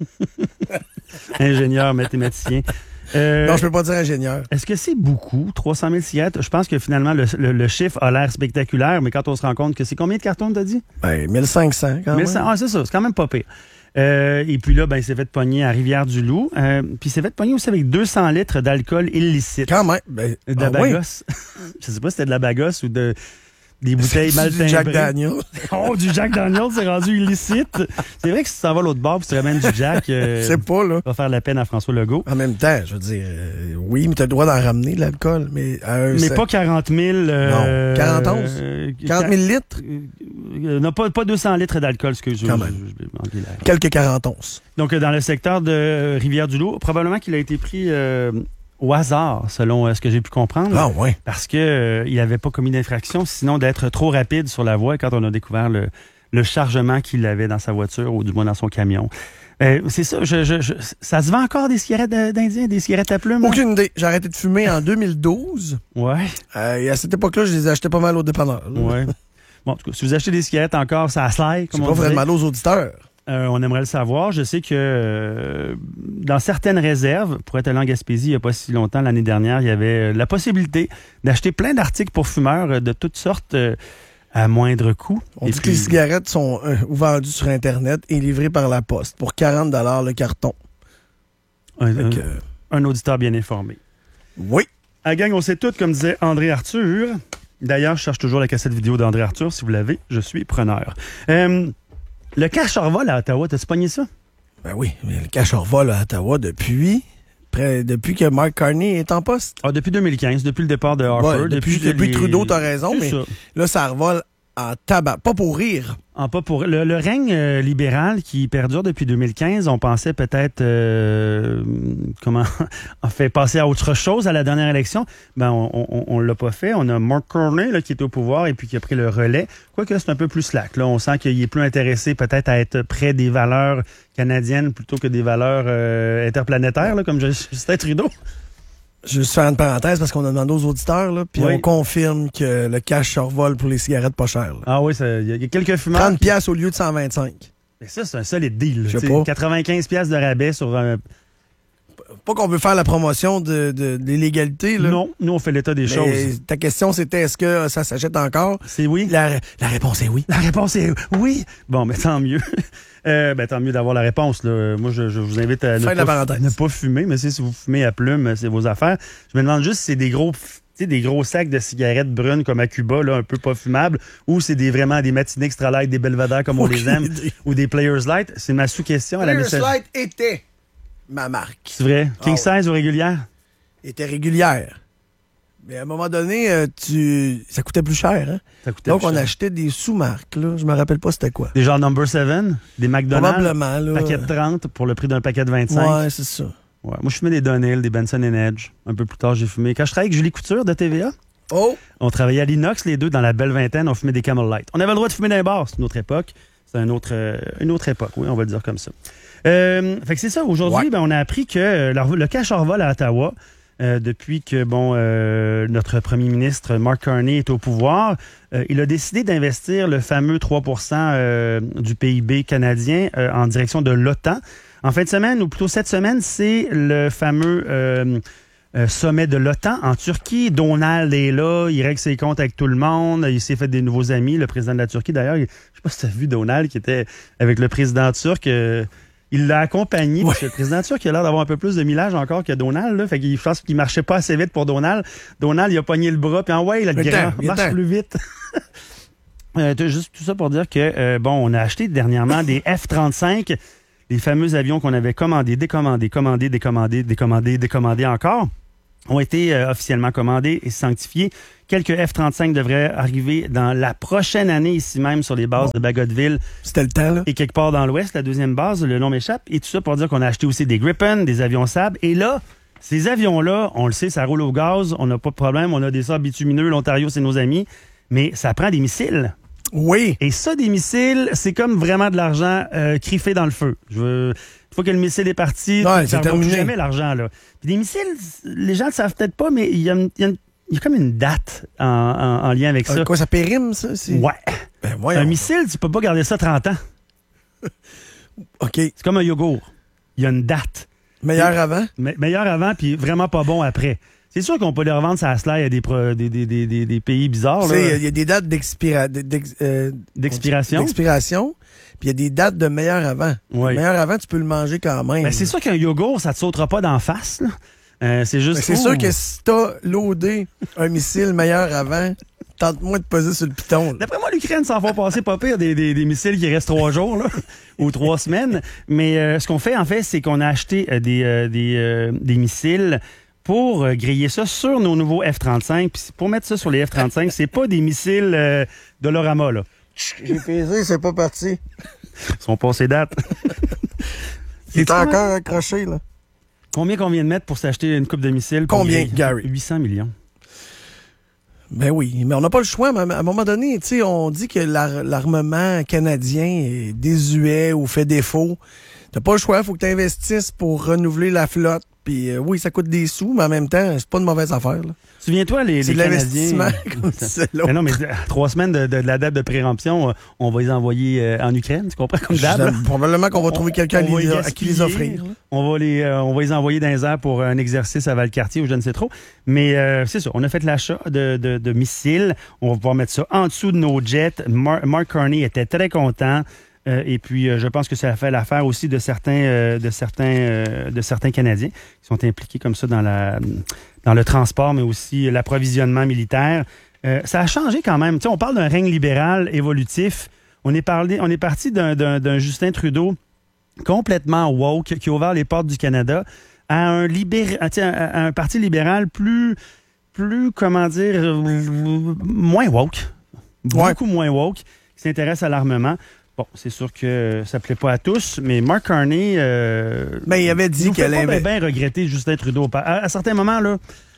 ingénieur, mathématicien. Euh, Non, je peux pas dire ingénieur. Est-ce que c'est beaucoup, trois cent mille cigarettes? Je pense que finalement, le, le- le chiffre a l'air spectaculaire, mais quand on se rend compte que c'est combien de cartons, t'as dit? Ben, mille cinq cents quand mille même. cent. Ah, c'est ça, c'est quand même pas pire. Euh, et puis là, ben, il s'est fait pogner à Rivière-du-Loup. Euh, puis il s'est fait pogner aussi avec deux cents litres d'alcool illicite. Quand même. Ben, De la ah oui. bagosse. Je sais pas si c'était de la bagosse ou de des bouteilles mal du timbrées. Jack Daniel. Oh, du Jack Daniel, c'est rendu illicite. C'est vrai que si tu s'en vas l'autre bord, puis tu ramènes du Jack, euh, C'est pas, là. va faire la peine à François Legault. En même temps, je veux dire, euh, oui, mais t'as le droit d'en ramener de l'alcool, mais à un Mais c'est- pas quarante mille. Euh, Non, quarante onze. euh, quarante mille litres, Euh, non, pas, pas deux cents litres d'alcool, ce que je, Quand je- même. je- je- manqué la- quelques quarante onces. Donc, euh, dans le secteur de euh, Rivière-du-Loup, probablement qu'il a été pris euh, au hasard, selon euh, ce que j'ai pu comprendre. Ah, ouais. Parce que euh, il n'avait pas commis d'infraction, sinon d'être trop rapide sur la voie quand on a découvert le, le chargement qu'il avait dans sa voiture, ou du moins dans son camion. Euh, c'est ça, je, je, je- ça se vend encore des cigarettes d'Indiens, des cigarettes à plumes? hein? Aucune idée. J'ai arrêté de fumer en deux mille douze. Ouais, Euh, et à cette époque-là, je les achetais pas mal au dépanneur. là. ouais. Bon, en tout cas, si vous achetez des cigarettes encore, ça slide, C'est comme pas on dirait. vraiment mal aux auditeurs. Euh, on aimerait le savoir. Je sais que euh, dans certaines réserves, pour être allé en Gaspésie il n'y a pas si longtemps, l'année dernière, il y avait euh, la possibilité d'acheter plein d'articles pour fumeurs euh, de toutes sortes euh, à moindre coût. On Et dit puis, que les cigarettes sont euh, vendues sur Internet et livrées par la poste pour quarante dollars le carton. un, Fait un- que, euh, un auditeur bien informé. oui. À gang, on sait tout, comme disait André Arthur. D'ailleurs, je cherche toujours la cassette vidéo d'André Arthur. Si vous l'avez, je suis preneur. Euh, le cash survol à Ottawa, t'as-tu pogné ça? Ben oui, mais le cash revol à Ottawa depuis, près, depuis que Mark Carney est en poste. Ah, depuis deux mille quinze, depuis le départ de Harper. Ouais, depuis que depuis les- Trudeau, t'as raison, C'est mais ça. là, ça revole en tabac. Pas pour rire. En pas pour le, le règne euh, libéral qui perdure depuis deux mille quinze, on pensait peut-être euh, comment en fait passer à autre chose à la dernière élection. Ben on, on, on l'a pas fait. On a Mark Carney là, qui est au pouvoir et puis qui a pris le relais. Quoique c'est un peu plus slack. Là, on sent qu'il est plus intéressé peut-être à être près des valeurs canadiennes plutôt que des valeurs euh, interplanétaires, là, comme Justin Trudeau. Je vais juste faire une parenthèse parce qu'on a demandé aux auditeurs, là, puis Oui. on confirme que le cash survole pour les cigarettes pas chères. là. Ah oui, ça- il y, a- il y a quelques fumeurs. trente piastres au lieu de cent vingt-cinq. Mais ça, c'est un solide deal. là, Je sais tu sais. pas. quatre-vingt-quinze piastres de rabais sur un. Pas qu'on veut faire la promotion de, de, de l'illégalité, là. Non, nous on fait l'état des Mais choses. ta question, c'était est-ce que ça s'achète encore? C'est oui. La, la réponse est oui. La réponse est oui. Bon, mais tant mieux. Euh, ben, tant mieux d'avoir la réponse. Là. Moi, je, je vous invite à ne Fin de la pas, parenthèse. ne pas fumer, mais si vous fumez à plume, c'est vos affaires. Je me demande juste si c'est des gros, tu sais, des gros sacs de cigarettes brunes comme à Cuba, là, un peu pas fumables, ou c'est des, vraiment des matinées extra light, des belvédères comme on les Aucune aime, idée. ou des Players Light. C'est ma sous-question à la Players message. Light était ma marque. C'est vrai? King Ah size ou régulière? Était régulière. Mais à un moment donné, euh, tu ça coûtait plus cher. Hein? Ça coûtait Donc, plus on cher. achetait des sous-marques. Là. Je me rappelle pas c'était quoi. Des genre Number seven, des McDonald's, Probablement. Là. paquet de trente pour le prix d'un paquet de vingt-cinq. Ouais, c'est ça. Ouais. Moi, je fumais des Dunhill, des Benson and Edge. Un peu plus tard, j'ai fumé. Quand je travaillais avec Julie Couture de T V A, Oh! on travaillait à l'inox, les deux, dans la belle vingtaine, on fumait des Camel Light. On avait le droit de fumer dans les bars, c'est une autre époque. c'est un autre, euh, une autre époque, oui, on va le dire comme ça. Euh, fait que c'est ça. Aujourd'hui, Ouais. ben, on a appris que euh, le, le cash envol à Ottawa, euh, depuis que bon euh, notre premier ministre Mark Carney est au pouvoir, euh, il a décidé d'investir le fameux trois pour cent euh, du P I B canadien euh, en direction de l'OTAN. En fin de semaine, ou plutôt cette semaine, c'est le fameux euh, euh, sommet de l'OTAN en Turquie. Donald est là, il règle ses comptes avec tout le monde, il s'est fait des nouveaux amis, le président de la Turquie. D'ailleurs, il, je sais pas si tu as vu Donald qui était avec le président turc. Euh, il l'a accompagné, parce que le président turc il a l'air d'avoir un peu plus de millage encore que Donald. Là, fait qu'il je pense qu'il marchait pas assez vite pour Donald. Donald, il a pogné le bras, puis en ouais, il a le grand, temps, marche temps. plus vite. euh, juste tout ça pour dire que, euh, bon, on a acheté dernièrement des F trente-cinq, les fameux avions qu'on avait commandés, décommandés, commandés, décommandés, décommandés, décommandés encore, ont été euh, officiellement commandés et sanctifiés. Quelques F trente-cinq devraient arriver dans la prochaine année, ici même, sur les bases Oh. de Bagotville C'était le temps, là. et quelque part dans l'ouest, la deuxième base, le nom m'échappe. Et tout ça pour dire qu'on a acheté aussi des Gripen, des avions Saab. Et là, ces avions-là, on le sait, ça roule au gaz, on n'a pas de problème, on a des sables bitumineux, l'Ontario, c'est nos amis, mais ça prend des missiles. Oui. Et ça, des missiles, c'est comme vraiment de l'argent euh, criffé dans le feu. Je veux... Une fois que le missile est parti, Ouais, ça c'est ne va plus terminé. jamais l'argent. Là. Puis des missiles, les gens ne le savent peut-être pas, mais il y a, une- il y a une- il y a comme une date en, en- en lien avec ça. Euh, quoi, ça périme, ça? C'est... Ouais. Ben, voyons. Un missile, tu peux pas garder ça trente ans. OK. C'est comme un yogourt. Il y a une date. Meilleur avant? Me- meilleur avant, puis vraiment pas bon après. C'est sûr qu'on peut les revendre ça à slide à des, pro- des, des, des, des, des pays bizarres. Tu là. sais, il y a des dates d'expira... d'ex- euh, D'expiration. d'expiration, puis il y a des dates de meilleur avant. Ouais. Meilleur avant, tu peux le manger quand même. Ben, c'est sûr qu'un yogourt, ça te sautera pas d'en face. Là. Euh, c'est juste. Mais c'est Ouh. sûr que si t'as loadé un missile meilleur avant, tente-moi de poser sur le piton. là. D'après moi, l'Ukraine s'en va passer pas pire des, des, des missiles qui restent trois jours là, ou trois semaines. Mais euh, ce qu'on fait, en fait, c'est qu'on a acheté euh, des, euh, des, euh, des missiles pour euh, griller ça sur nos nouveaux F trente-cinq. Puis pour mettre ça sur les F trente-cinq, c'est pas des missiles euh, de l'Orama, là. J'ai pesé, c'est pas parti. Ils sont passés date. Il est quoi? encore accroché, là. Combien qu'on vient de mettre pour s'acheter une coupe de missiles? Combien, Gary? huit cents millions. Ben oui, mais on n'a pas le choix. Mais à un moment donné, tu sais, on dit que l'ar- l'armement canadien est désuet ou fait défaut. T'as pas le choix, il faut que tu investisses pour renouveler la flotte. Puis euh, oui, ça coûte des sous, mais en même temps, c'est pas une mauvaise affaire. Là. Souviens-toi, les, C'est les de Canadiens... l'investissement, comme disait l'autre. Mais non, mais euh, trois semaines de, de, de la date de préremption, euh, on va les envoyer euh, en Ukraine, tu comprends, comme d'hab. là? Je- Probablement qu'on va trouver On- quelqu'un à, on va les- y à qui les gaspiller. offrir. là. On va les, euh, on va les envoyer dans les airs pour un exercice à Valcartier ou je ne sais trop. Mais euh, c'est ça, on a fait l'achat de, de, de missiles. On va pouvoir mettre ça en dessous de nos jets. Mar- Mark Carney était très content. Euh, et puis, euh, je pense que ça a fait l'affaire aussi de certains, euh, de certains, euh, de certains Canadiens qui sont impliqués comme ça dans la, dans le transport, mais aussi l'approvisionnement militaire. Euh, ça a changé quand même. Tu sais, on parle d'un règne libéral évolutif. On est parlé, on est parti d'un, d'un, d'un Justin Trudeau complètement woke qui a ouvert les portes du Canada à un libéra- à, tiens, à un parti libéral plus, plus comment dire, euh, moins woke, beaucoup moins woke, qui s'intéresse à l'armement. Bon, c'est sûr que ça ne plaît pas à tous, mais Mark Carney euh, Ben, il avait dit nous fait qu'elle pas avait- bien regretter Justin Trudeau. À, à certains moments, là,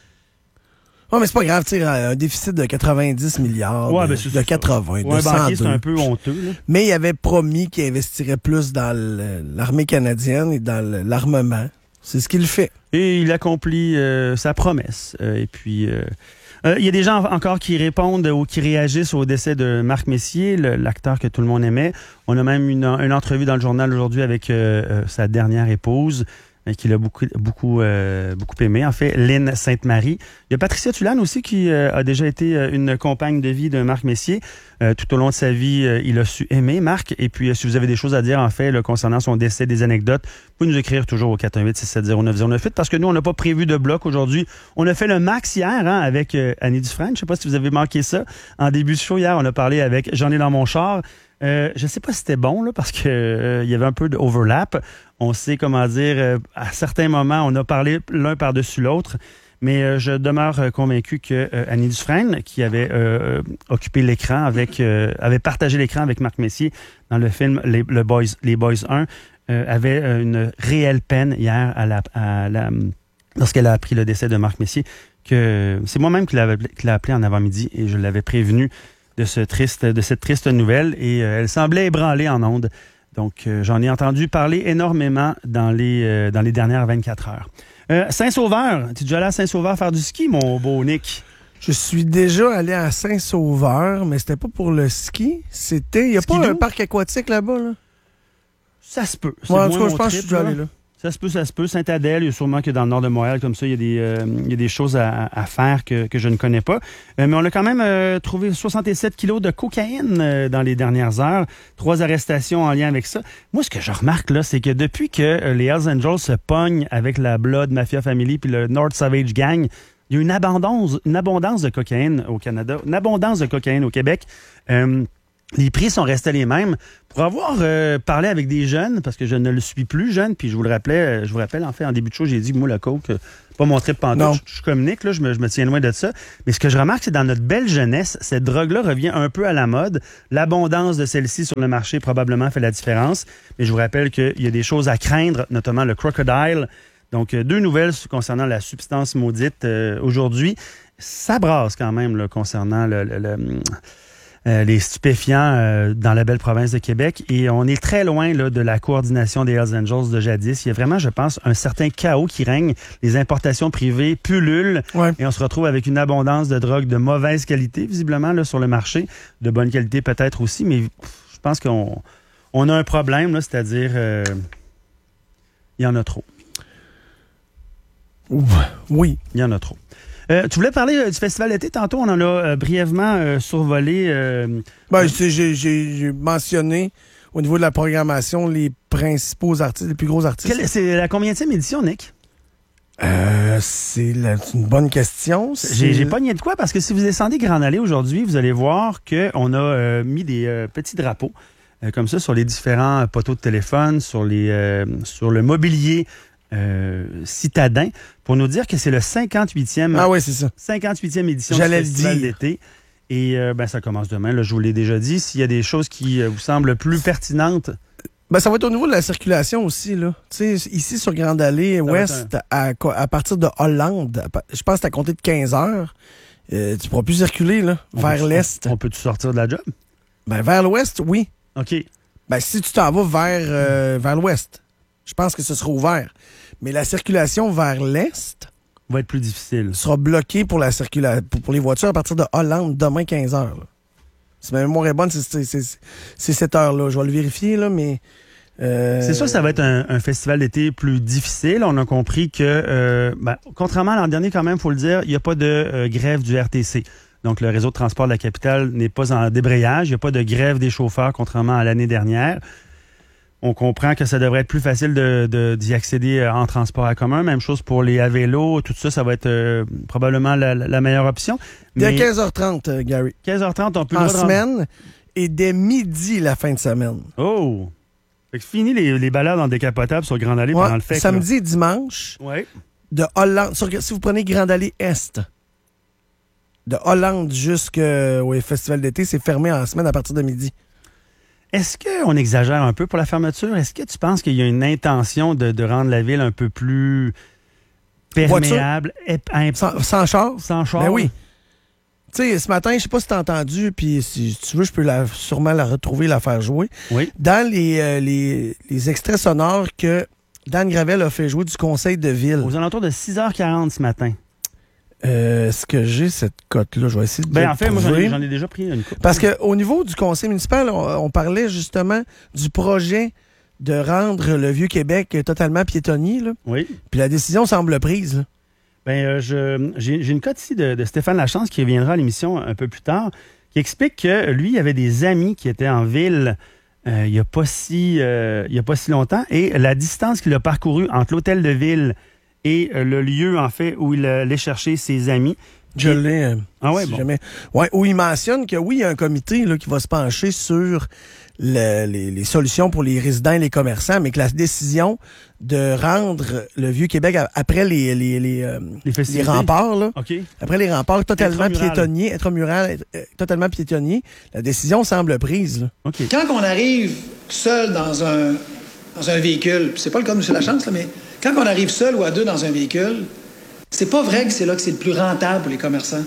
Ouais, mais c'est pas grave, tu sais, un déficit de quatre-vingt-dix milliards, Ouais, de, ben, c'est de ça. quatre-vingts, pour de un banquier, c'est cent deux. un peu honteux. Là. Mais il avait promis qu'il investirait plus dans le- l'armée canadienne et dans le- l'armement. C'est ce qu'il fait. Et il accomplit euh, sa promesse. Euh, et puis, euh, euh, il y a des gens encore qui répondent ou qui réagissent au décès de Marc Messier, le- l'acteur que tout le monde aimait. On a même une, une entrevue dans le journal aujourd'hui avec euh, euh, sa dernière épouse, euh, qui l'a beaucoup, beaucoup, euh, beaucoup aimé. En fait, Lynn Sainte-Marie. Il y a Patricia Tulane aussi qui euh, a déjà été euh, une compagne de vie de Marc Messier. Euh, tout au long de sa vie, euh, il a su aimer Marc. Et puis, euh, si vous avez des choses à dire, en fait, là, concernant son décès, des anecdotes, vous pouvez nous écrire toujours au quatre un huit, six sept zéro, neuf zéro neuf huit parce que nous, on n'a pas prévu de bloc aujourd'hui. On a fait le max hier hein, avec euh, Annie Dufresne. Je ne sais pas si vous avez manqué ça. En début de show, hier, on a parlé avec J'en ai dans mon char. Euh, je ne sais pas si c'était bon, là, parce que euh, il y avait un peu d'overlap. On sait, comment dire, euh, à certains moments, on a parlé l'un par-dessus l'autre. Mais euh, je demeure euh, convaincu que euh, Annie Dufresne, qui avait euh, occupé l'écran avec, euh, avait partagé l'écran avec Marc Messier dans le film Les, le Boys, Les Boys un, euh, avait euh, une réelle peine hier à la, à la, lorsqu'elle a appris le décès de Marc Messier, que c'est moi-même qui l'avais qui l'a appelé en avant-midi et je l'avais prévenu de, ce triste, de cette triste nouvelle et euh, elle semblait ébranlée en ondes. Donc, euh, j'en ai entendu parler énormément dans les, euh, dans les dernières vingt-quatre heures. Euh, Saint-Sauveur, tu es déjà allé à Saint-Sauveur faire du ski, mon beau Nick? Je suis déjà allé à Saint-Sauveur, mais c'était pas pour le ski. C'était. Il n'y a Skidoo? pas un parc aquatique là-bas, là? Ça se peut. C'est Ouais, en moins tout cas, je mon pense que je trip, suis déjà là. allé là. Ça se peut, ça se peut. Saint-Adèle, il y a sûrement que dans le nord de Montréal, comme ça, il y a des, euh, il y a des choses à, à faire que, que je ne connais pas. Euh, mais on a quand même euh, trouvé soixante-sept kilos de cocaïne euh, dans les dernières heures. Trois arrestations en lien avec ça. Moi, ce que je remarque, là, c'est que depuis que euh, les Hells Angels se pognent avec la Blood Mafia Family puis le North Savage Gang, il y a une abondance, une abondance de cocaïne au Canada, une abondance de cocaïne au Québec. Euh, Les prix sont restés les mêmes. Pour avoir euh, parlé avec des jeunes, parce que je ne le suis plus jeune, puis je vous le rappelais, je vous rappelle, en fait, en début de show, j'ai dit que moi, le coke, euh, pas mon trip pantoute, je, je communique, là, je me, je me tiens loin de ça. Mais ce que je remarque, c'est dans notre belle jeunesse, cette drogue-là revient un peu à la mode. L'abondance de celle-ci sur le marché probablement fait la différence. Mais je vous rappelle qu'il y a des choses à craindre, notamment le crocodile. Donc, euh, deux nouvelles concernant la substance maudite euh, aujourd'hui. Ça brasse quand même là, concernant le... le, le Euh, les stupéfiants euh, dans la belle province de Québec. Et on est très loin là, de la coordination des Hells Angels de jadis. Il y a vraiment, je pense, un certain chaos qui règne. Les importations privées pullulent Ouais. et on se retrouve avec une abondance de drogue de mauvaise qualité, visiblement, là, sur le marché. De bonne qualité peut-être aussi, mais pff, je pense qu'on on a un problème, là, c'est-à-dire euh, il y en a trop. Oui. Il y en a trop. Euh, tu voulais parler euh, du festival d'été tantôt, on en a euh, brièvement euh, survolé. Euh, Ben, j'ai, j'ai, j'ai mentionné au niveau de la programmation les principaux artistes, les plus gros artistes. quelle- c'est la combienième édition, Nick? Euh, c'est, la- c'est une bonne question. C'est- J'ai, j'ai pas nié de quoi, parce que si vous descendez Grande Allée aujourd'hui, vous allez voir qu'on a euh, mis des euh, petits drapeaux euh, comme ça sur les différents poteaux de téléphone, sur, les, euh, sur le mobilier euh, citadin, pour nous dire que c'est le cinquante-huitième, Ah ouais, c'est ça. cinquante-huitième édition J'allais du le festival dire. d'été. Et euh, ben, ça commence demain, là, je vous l'ai déjà dit. S'il y a des choses qui euh, vous semblent plus pertinentes, Ben, ça va être au niveau de la circulation aussi, là. Tu sais, ici sur Grande Allée va Ouest, à, à partir de Hollande, à pa- je pense que c'est à compter de quinze heures, euh, tu pourras plus circuler, là, on vers peut- l'Est. On peut-tu sortir de la job? Ben, vers l'Ouest, oui. OK. Ben, si tu t'en vas vers, euh, vers l'Ouest, je pense que ce sera ouvert. Mais la circulation vers l'Est Va être plus difficile. sera bloquée pour la circula- pour, pour les voitures à partir de Hollande demain quinze heures. Là. Si ma mémoire est bonne, c'est, c'est, c'est, c'est cette heure-là. Je vais le vérifier, là, mais... euh, C'est sûr que ça va être un, un festival d'été plus difficile. On a compris que, euh, ben, contrairement à l'an dernier, quand même, il faut le dire, il n'y a pas de euh, grève du R T C. Donc, le réseau de transport de la capitale n'est pas en débrayage. Il n'y a pas de grève des chauffeurs, contrairement à l'année dernière. On comprend que ça devrait être plus facile de, de, d'y accéder euh, en transport à commun. Même chose pour les à vélo. Tout ça, ça va être euh, probablement la, la meilleure option. Dès Mais quinze heures trente, euh, Gary. quinze heures trente, on peut... En le rendre- semaine et dès midi la fin de semaine. Oh! Fait que fini les, les balades en décapotable sur Grande Allée Ouais, pendant le fait. samedi et dimanche, Oui. de Hollande... sur- si vous prenez Grande Allée Est, de Hollande jusqu'au festival d'été, c'est fermé en semaine à partir de midi. Est-ce qu'on exagère un peu pour la fermeture? Est-ce que tu penses qu'il y a une intention de, de rendre la ville un peu plus perméable, ép- imp- Sans, sans char? sans char? Ben oui. Tu sais, ce matin, je sais pas si t'as entendu, puis si tu veux, je peux la, sûrement la retrouver, la faire jouer. Oui. Dans les, euh, les, les extraits sonores que Dan Gravel a fait jouer du conseil de ville, Aux alentours de six heures quarante ce matin. euh, est-ce que j'ai cette cote-là? Je vais essayer de Ben, le en fait, moi, j'en ai, trouver. j'en ai déjà pris une coupe. Parce qu'au niveau du conseil municipal, on, on parlait justement du projet de rendre le Vieux-Québec totalement piétonnier, là. Oui. Puis la décision semble prise, là. Ben, euh, je, j'ai, j'ai une cote ici de, de Stéphane Lachance qui reviendra à l'émission un peu plus tard, qui explique que lui, il avait des amis qui étaient en ville euh, il n'y a pas si, euh, il y a pas si longtemps, et la distance qu'il a parcourue entre l'hôtel de ville et euh, le lieu, en fait, où il allait chercher ses amis. Je Et- l'ai. euh, Ah ouais, si bon. jamais. Ouais, où il mentionne que oui, il y a un comité là, qui va se pencher sur le- les, les solutions pour les résidents et les commerçants, mais que la décision de rendre le Vieux-Québec a- après les, les, les, euh, Les les festivités. remparts, là, OK. après les remparts totalement Intramural. piétonniers, intramural, être, euh, totalement piétonnier, la décision semble prise. Là. OK. Quand on arrive seul dans un, dans un véhicule, puis c'est pas le cas de M. Lachance, là, mais quand on arrive seul ou à deux dans un véhicule, c'est pas vrai que c'est là que c'est le plus rentable pour les commerçants.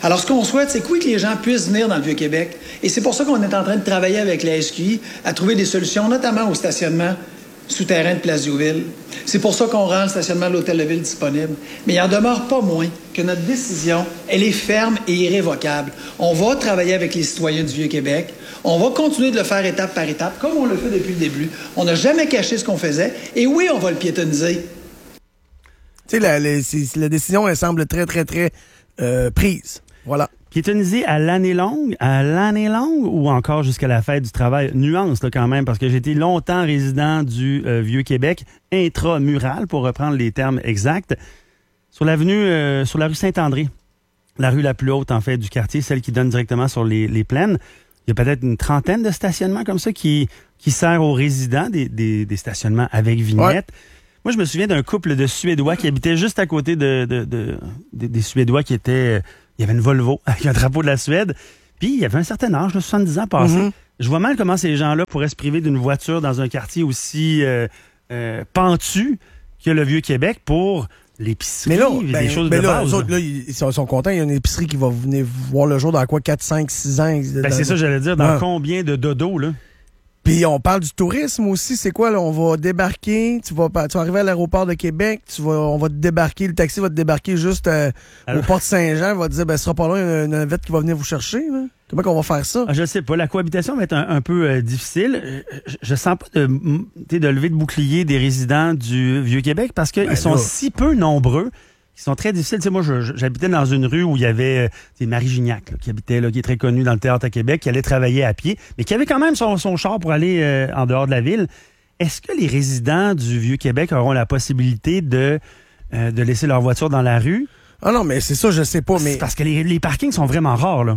Alors, ce qu'on souhaite, c'est que oui, que les gens puissent venir dans le Vieux-Québec. Et c'est pour ça qu'on est en train de travailler avec la S Q I à trouver des solutions, notamment au stationnement souterrain de Place Diouville. C'est pour ça qu'on rend le stationnement de l'Hôtel de Ville disponible. Mais il en demeure pas moins que notre décision, elle est ferme et irrévocable. On va travailler avec les citoyens du Vieux-Québec. On va continuer de le faire étape par étape, comme on le fait depuis le début. On n'a jamais caché ce qu'on faisait. Et oui, on va le piétonniser. Tu sais, la, la, la décision, elle semble très, très, très euh, prise. Voilà. Piétonniser à l'année longue, à l'année longue ou encore jusqu'à la fête du travail? Nuance là, quand même, parce que j'ai été longtemps résident du euh, Vieux-Québec, intramural, pour reprendre les termes exacts, sur l'avenue, euh, sur la rue Saint-André, la rue la plus haute, en fait, du quartier, celle qui donne directement sur les, les plaines. Il y a peut-être une trentaine de stationnements comme ça qui, qui sert aux résidents, des, des, des stationnements avec vignette. Ouais. Moi, je me souviens d'un couple de Suédois qui habitait juste à côté de, de, de, de des Suédois qui étaient... Il y avait une Volvo avec un drapeau de la Suède. Puis, il y avait un certain âge, soixante-dix ans passés. Mm-hmm. Je vois mal comment ces gens-là pourraient se priver d'une voiture dans un quartier aussi euh, euh, pentu que le Vieux-Québec pour l'épicerie, mais là, des ben, choses ben de là, base. Eux autres, là, ils sont, sont contents. Il y a une épicerie qui va venir voir le jour dans quoi, quatre, cinq, six ans. Ben, dans... c'est ça, j'allais dire. Dans ouais. combien de dodos, là? Puis on parle du tourisme aussi. C'est quoi, là? On va débarquer, tu vas, tu vas arriver à l'aéroport de Québec, tu vas, on va te débarquer, le taxi va te débarquer juste euh, Alors... au port de Saint-Jean, il va te dire, ben, ce sera pas loin, il y a une navette qui va venir vous chercher, là. Comment qu'on va faire ça? Ah, je sais pas. La cohabitation va être un, un peu euh, difficile. Je, je sens pas de, de lever de bouclier des résidents du Vieux-Québec parce qu'ils ben, sont là. si peu nombreux. Ils sont très difficiles. Tu sais, moi, je, j'habitais dans une rue où il y avait euh, Marie Gignac, là, qui habitait là, qui est très connue dans le théâtre à Québec, qui allait travailler à pied, mais qui avait quand même son, son char pour aller euh, en dehors de la ville. Est-ce que les résidents du Vieux-Québec auront la possibilité de, euh, de laisser leur voiture dans la rue? Ah non, mais c'est ça, je sais pas. Mais c'est parce que les, les parkings sont vraiment rares, là.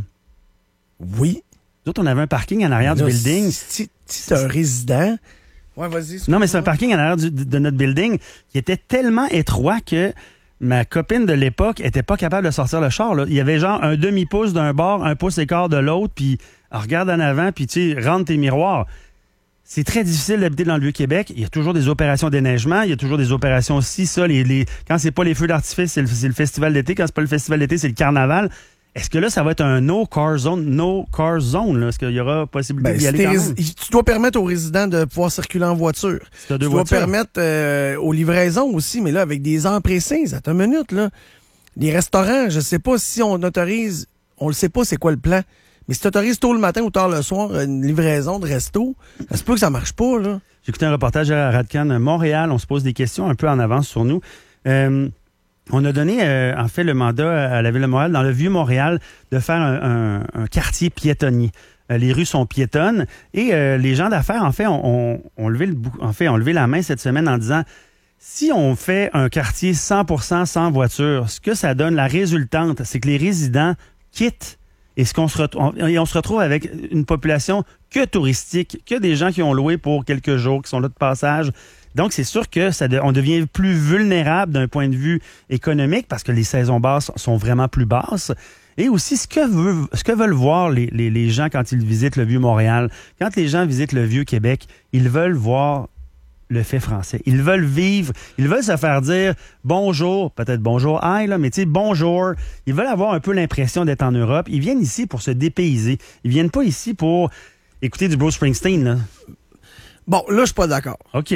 Oui. Nous autres, on avait un parking en arrière là, du building. Si, si t'es un résident... Ouais, vas-y. Non, mais c'est un parking en arrière du, de, de notre building qui était tellement étroit que ma copine de l'époque était pas capable de sortir le char. Là. Il y avait genre un demi-pouce d'un bord, un pouce écart de l'autre, puis regarde en avant, puis tu sais, rentre tes miroirs. C'est très difficile d'habiter dans le Vieux-Québec. Il y a toujours des opérations d'éneigement, il y a toujours des opérations aussi, ça, les, les, quand c'est pas les feux d'artifice, c'est le, c'est le festival d'été. Quand c'est pas le festival d'été, c'est le carnaval. Est-ce que là, ça va être un no-car zone, no-car zone, là? Est-ce qu'il y aura possibilité ben, d'y aller quand même? Tu dois permettre aux résidents de pouvoir circuler en voiture. Si t'as deux tu voitures. dois permettre euh, aux livraisons aussi, mais là, avec des heures précises. Attends une minute, là. Les restaurants, je sais pas si on autorise, on le sait pas c'est quoi le plan, mais si tu autorises tôt le matin ou tard le soir une livraison de resto, ça se peut que ça marche pas, là. J'ai écouté un reportage à Radcan Montréal. On se pose des questions un peu en avance sur nous. Euh, On a donné, euh, en fait, le mandat à la Ville de Montréal, dans le Vieux-Montréal, de faire un, un, un quartier piétonnier. Euh, les rues sont piétonnes et euh, les gens d'affaires, en fait, ont, ont, ont, levé le, en fait, ont levé la main cette semaine en disant, si on fait un quartier cent pour cent sans voiture, ce que ça donne, la résultante, c'est que les résidents quittent et, ce qu'on se retrouve, on, et on se retrouve avec une population que touristique, que des gens qui ont loué pour quelques jours, qui sont là de passage. Donc, c'est sûr que ça de, on devient plus vulnérable d'un point de vue économique parce que les saisons basses sont vraiment plus basses. Et aussi, ce que, veut, ce que veulent voir les, les, les gens quand ils visitent le Vieux-Montréal, quand les gens visitent le Vieux-Québec, ils veulent voir le fait français. Ils veulent vivre, ils veulent se faire dire bonjour, peut-être bonjour, hi, là, mais tu sais, bonjour. Ils veulent avoir un peu l'impression d'être en Europe. Ils viennent ici pour se dépayser. Ils viennent pas ici pour écouter du Bruce Springsteen, là. Bon, là, je suis pas d'accord. OK.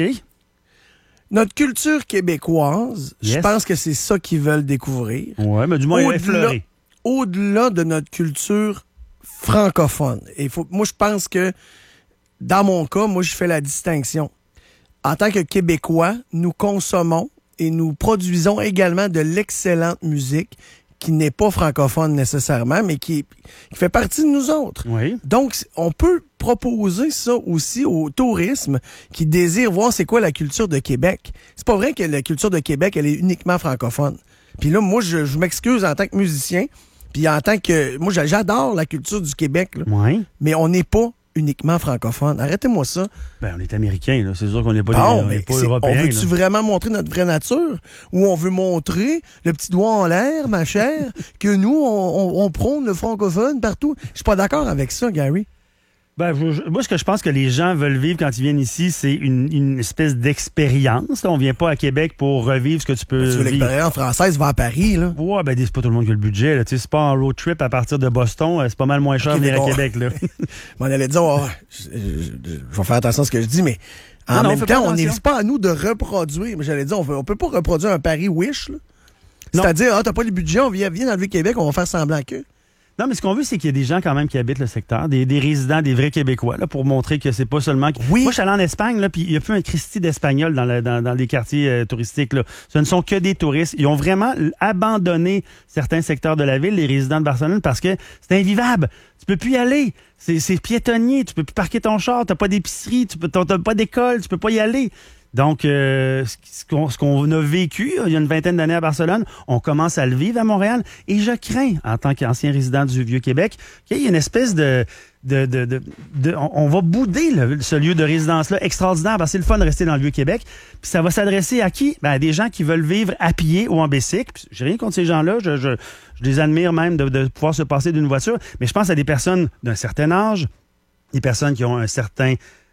Notre culture québécoise, yes. Je pense que c'est ça qu'ils veulent découvrir. Ouais, mais du moins, au-delà, effleuré. Au-delà de notre culture francophone. Et faut, moi, je pense que, dans mon cas, moi, je fais la distinction. En tant que Québécois, nous consommons et nous produisons également de l'excellente musique qui n'est pas francophone nécessairement, mais qui, qui fait partie de nous autres. Oui. Donc, on peut proposer ça aussi au tourisme qui désire voir c'est quoi la culture de Québec. C'est pas vrai que la culture de Québec, elle est uniquement francophone. Puis là, moi, je, je m'excuse en tant que musicien, puis en tant que... Moi, j'adore la culture du Québec, là, oui. Mais on n'est pas uniquement francophone. Arrêtez-moi ça. Ben, on est américain, là. C'est sûr qu'on n'est pas, bon, des, on mais est pas c'est, européen. On veut-tu là. vraiment montrer notre vraie nature? Ou on veut montrer le petit doigt en l'air, ma chère, que nous, on, on, on prône le francophone partout? Je suis pas d'accord avec ça, Gary. Ben, je- moi, ce que je pense que les gens veulent vivre quand ils viennent ici, c'est une, une espèce d'expérience. Là. On vient pas à Québec pour revivre ce que tu peux Tu veux vivre. l'expérience française, va à Paris, là. Ouais, ben, c'est pas tout le monde qui a le budget. Là. Tu sais, c'est pas un road trip à partir de Boston. euh, C'est pas mal moins cher Ok, de venir à mais bon. Québec. Là. On allait dire, oh, je, je- je- je vais faire attention à ce que je dis, mais en Non, non, même fais pas temps, on attention. n'est pas à nous de reproduire. Mais j'allais dire, on, veut- on peut pas reproduire un Paris Wish, là. C'est-à-dire, ah, t'as pas le budget, on vient, viens dans le Vieux-Québec, on va faire semblant que. Non, mais ce qu'on veut, c'est qu'il y ait des gens quand même qui habitent le secteur, des, des résidents, des vrais Québécois, là, pour montrer que c'est pas seulement... Oui. Moi, je suis allé en Espagne, là, puis il y a plus un Christi d'Espagnol dans, le- dans, dans les quartiers euh, touristiques. Là. Ce ne sont que des touristes. Ils ont vraiment abandonné certains secteurs de la ville, les résidents de Barcelone, parce que c'est invivable. Tu peux plus y aller. C'est, c'est piétonnier. Tu peux plus parquer ton char. T'as pas d'épicerie. Tu peux, t'as, t'as pas d'école. Tu peux pas y aller. Donc, euh, ce qu'on, ce qu'on a vécu il y a une vingtaine d'années à Barcelone, on commence à le vivre à Montréal. Et je crains, en tant qu'ancien résident du Vieux-Québec, qu'il y ait une espèce de... de, de, de, de on, on va bouder le- ce lieu de résidence-là extraordinaire, parce que c'est le fun de rester dans le Vieux-Québec. Puis ça va s'adresser à qui? Ben, à des gens qui veulent vivre à pied ou en bicycle. Puis j'ai rien contre ces gens-là. Je, je, je les admire même de, de pouvoir se passer d'une voiture. Mais je pense à des personnes d'un certain âge, des personnes qui ont un certain